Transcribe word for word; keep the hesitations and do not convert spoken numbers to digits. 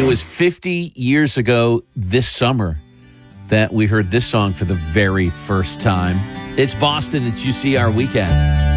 It was fifty years ago this summer that we heard this song for the very first time. It's Boston. It's U C R Weekend.